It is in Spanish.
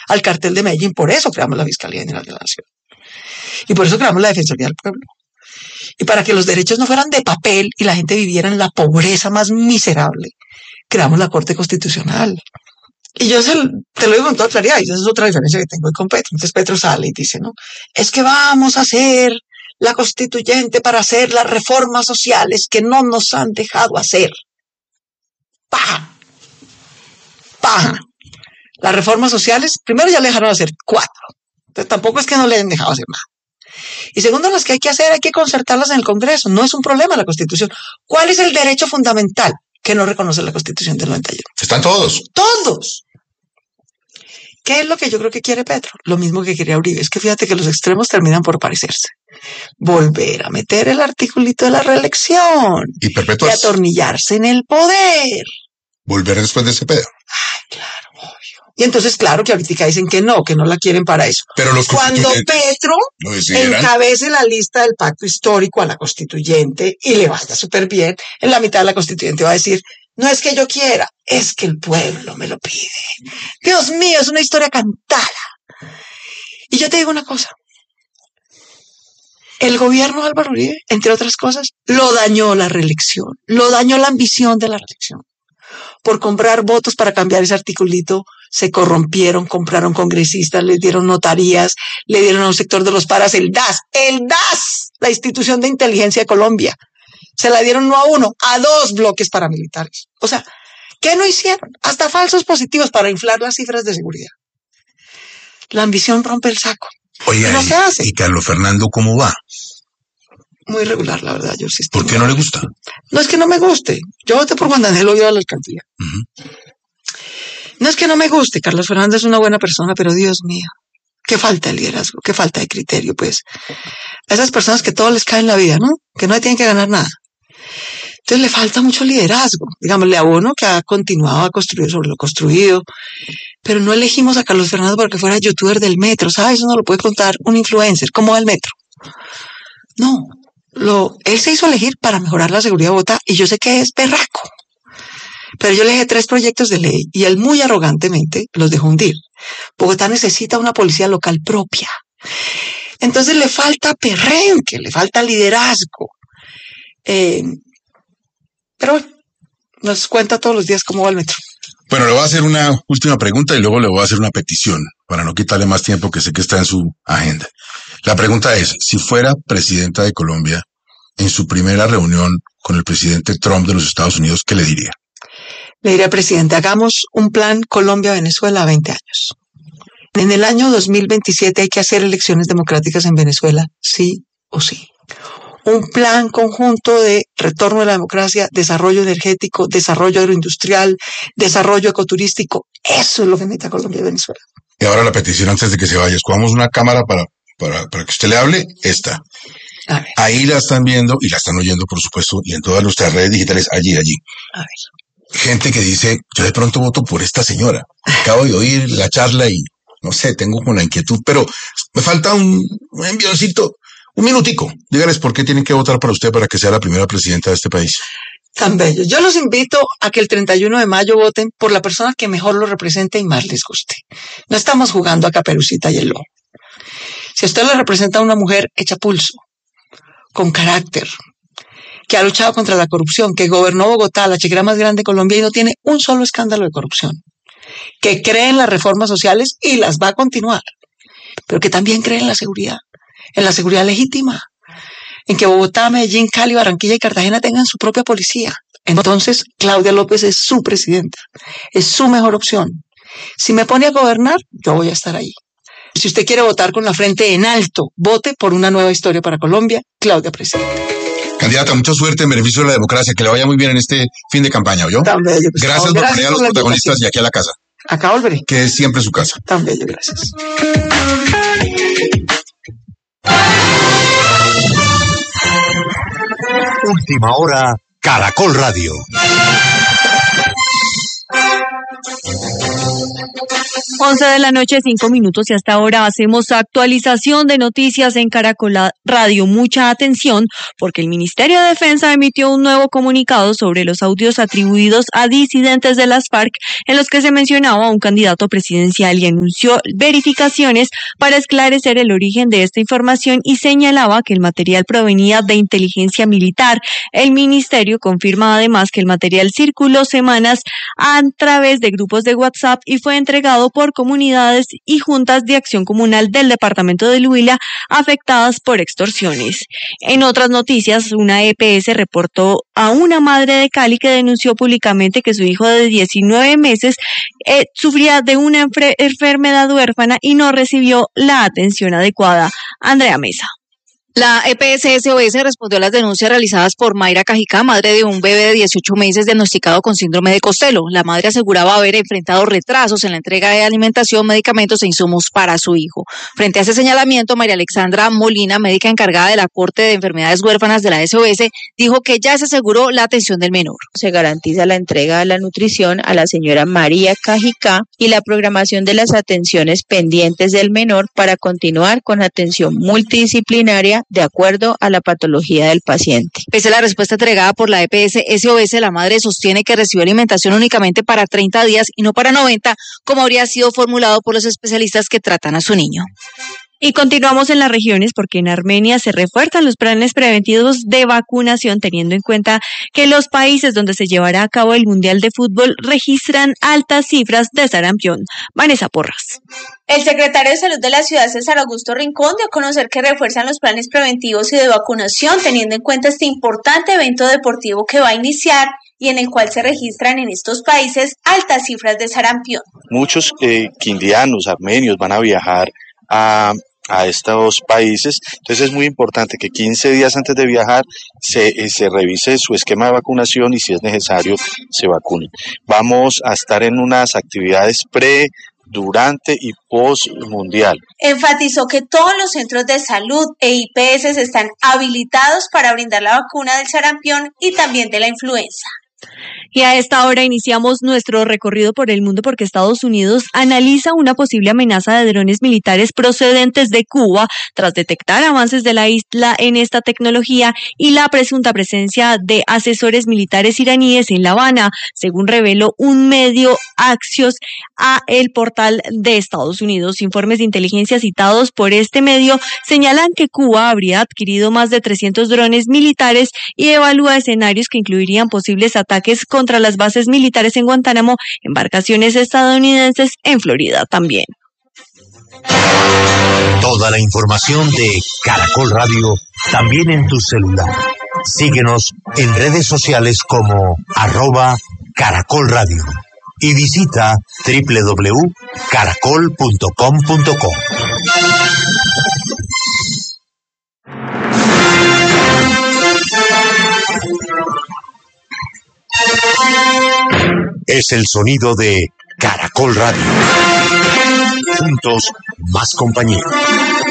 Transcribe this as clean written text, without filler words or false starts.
al cartel de Medellín. Por eso creamos la Fiscalía General de la Nación. Y por eso creamos la Defensoría del Pueblo. Y para que los derechos no fueran de papel y la gente viviera en la pobreza más miserable, creamos la Corte Constitucional. Y yo te lo digo con toda claridad, y esa es otra diferencia que tengo con Petro. Entonces Petro sale y dice, ¿no? Es que vamos a hacer la constituyente para hacer las reformas sociales que no nos han dejado hacer. ¡Paja! ¡Paja! Las reformas sociales, primero ya le dejaron hacer 4. Entonces tampoco es que no le hayan dejado hacer más. Y segundo, las que hay que hacer, hay que concertarlas en el Congreso. No es un problema la Constitución. ¿Cuál es el derecho fundamental que no reconoce la Constitución del 91? Están todos. ¡Todos! ¿Qué es lo que yo creo que quiere Petro? Lo mismo que quería Uribe. Es que fíjate que los extremos terminan por parecerse. Volver a meter el articulito de la reelección. Y perpetuarse. Y atornillarse en el poder. Volver después de ese pedo. Ay, claro, obvio. Y entonces, claro, que ahorita dicen que no la quieren para eso. Pero los cuando Petro encabece la lista del pacto histórico a la constituyente y le vaya súper bien, en la mitad de la constituyente va a decir, no es que yo quiera, es que el pueblo me lo pide. Dios mío, es una historia cantada. Y yo te digo una cosa. El gobierno de Álvaro Uribe, entre otras cosas, lo dañó la reelección, lo dañó la ambición de la reelección. Por comprar votos para cambiar ese articulito, se corrompieron, compraron congresistas, les dieron notarías, le dieron a un sector de los paras el DAS, la institución de inteligencia de Colombia. Se la dieron no a uno, a 2 bloques paramilitares. O sea, ¿qué no hicieron? Hasta falsos positivos para inflar las cifras de seguridad. La ambición rompe el saco. Oye, no se hace. ¿Y Carlos Fernando cómo va? Muy regular, la verdad, yo sí. ¿Por qué no le gusta? No es que no me guste. Yo voté por Juan Daniel Oviedo a la alcaldía. No es que no me guste. Carlos Fernando es una buena persona, pero Dios mío, qué falta de liderazgo, qué falta de criterio, pues. A esas personas que todo les cae en la vida, ¿no? Que no tienen que ganar nada. Entonces le falta mucho liderazgo. Digámosle a uno que ha continuado a construir sobre lo construido. Pero no elegimos a Carlos Fernando para que fuera youtuber del metro, ¿sabes? Eso no lo puede contar un influencer. ¿Cómo va el metro? No. Él se hizo elegir para mejorar la seguridad de Bogotá y yo sé que es berraco. Pero yo le dejé 3 proyectos de ley y él muy arrogantemente los dejó hundir. Bogotá necesita una policía local propia. Entonces le falta perrenque, le falta liderazgo. Pero bueno, nos cuenta todos los días cómo va el metro. Bueno, le voy a hacer una última pregunta y luego le voy a hacer una petición para no quitarle más tiempo que sé que está en su agenda. La pregunta es, si fuera presidenta de Colombia, en su primera reunión con el presidente Trump de los Estados Unidos, ¿qué le diría? Le diría, presidente, hagamos un plan Colombia-Venezuela a 20 años. En el año 2027 hay que hacer elecciones democráticas en Venezuela, sí o sí. Un plan conjunto de retorno de la democracia, desarrollo energético, desarrollo agroindustrial, desarrollo ecoturístico. Eso es lo que necesita Colombia y Venezuela. Y ahora la petición antes de que se vaya. Escogamos una cámara para que usted le hable, esta. Ahí la están viendo y la están oyendo, por supuesto, y en todas nuestras redes digitales, allí. A ver. Gente que dice, yo de pronto voto por esta señora. Acabo de oír la charla y, no sé, tengo como la inquietud, pero me falta un envioncito. Un minutico, dígales por qué tienen que votar para usted para que sea la primera presidenta de este país. Tan bello. Yo los invito a que el 31 de mayo voten por la persona que mejor lo represente y más les guste. No estamos jugando a Caperucita y el Lobo. Si a usted le representa a una mujer hecha pulso, con carácter, que ha luchado contra la corrupción, que gobernó Bogotá, la chequera más grande de Colombia, y no tiene un solo escándalo de corrupción, que cree en las reformas sociales y las va a continuar, pero que también cree en la seguridad legítima, en que Bogotá, Medellín, Cali, Barranquilla y Cartagena tengan su propia policía. Entonces, Claudia López es su presidenta, es su mejor opción. Si me pone a gobernar, yo voy a estar ahí. Si usted quiere votar con la frente en alto, vote por una nueva historia para Colombia, Claudia presidenta. Candidata, mucha suerte en beneficio de la democracia, que le vaya muy bien en este fin de campaña, ¿oyó? Tan bello. Pues, gracias por poner a los protagonistas y aquí a la casa. Acá volveré. Que es siempre su casa. Tan bello, gracias. Última hora, Caracol Radio. 11 de la noche, 5 minutos, y hasta ahora hacemos actualización de noticias en Caracol Radio. Mucha atención, porque el Ministerio de Defensa emitió un nuevo comunicado sobre los audios atribuidos a disidentes de las FARC, en los que se mencionaba a un candidato presidencial y anunció verificaciones para esclarecer el origen de esta información y señalaba que el material provenía de inteligencia militar. El ministerio confirma además que el material circuló semanas a través de grupos de WhatsApp y fue entregado por comunidades y juntas de acción comunal del departamento del Huila afectadas por extorsiones. En otras noticias, una EPS reportó a una madre de Cali que denunció públicamente que su hijo de 19 meses sufría de una enfermedad huérfana y no recibió la atención adecuada. Andrea Mesa. La EPS SOS respondió a las denuncias realizadas por Mayra Cajicá, madre de un bebé de 18 meses diagnosticado con síndrome de Costello. La madre aseguraba haber enfrentado retrasos en la entrega de alimentación, medicamentos e insumos para su hijo. Frente a ese señalamiento, María Alexandra Molina, médica encargada de la Corte de Enfermedades Huérfanas de la SOS, dijo que ya se aseguró la atención del menor. Se garantiza la entrega de la nutrición a la señora María Cajicá y la programación de las atenciones pendientes del menor para continuar con atención multidisciplinaria de acuerdo a la patología del paciente. Pese a la respuesta entregada por la EPS SOS, la madre sostiene que recibió alimentación únicamente para 30 días y no para 90, como habría sido formulado por los especialistas que tratan a su niño. Y continuamos en las regiones porque en Armenia se refuerzan los planes preventivos de vacunación, teniendo en cuenta que los países donde se llevará a cabo el Mundial de Fútbol registran altas cifras de sarampión. Vanessa Porras. El secretario de Salud de la ciudad, César Augusto Rincón, dio a conocer que refuerzan los planes preventivos y de vacunación, teniendo en cuenta este importante evento deportivo que va a iniciar y en el cual se registran en estos países altas cifras de sarampión. Muchos quindianos, armenios van a viajar a estos países, entonces es muy importante que 15 días antes de viajar se revise su esquema de vacunación y si es necesario se vacunen. Vamos a estar en unas actividades durante y post mundial. Enfatizó que todos los centros de salud e IPS están habilitados para brindar la vacuna del sarampión y también de la influenza. Y a esta hora iniciamos nuestro recorrido por el mundo porque Estados Unidos analiza una posible amenaza de drones militares procedentes de Cuba tras detectar avances de la isla en esta tecnología y la presunta presencia de asesores militares iraníes en La Habana, según reveló un medio Axios a el portal de Estados Unidos. Informes de inteligencia citados por este medio señalan que Cuba habría adquirido más de 300 drones militares y evalúa escenarios que incluirían posibles ataques contra las bases militares en Guantánamo, embarcaciones estadounidenses en Florida también. Toda la información de Caracol Radio también en tu celular. Síguenos en redes sociales como @Caracol Radio y visita www.caracol.com.co. Es el sonido de Caracol Radio. Juntos, más compañía.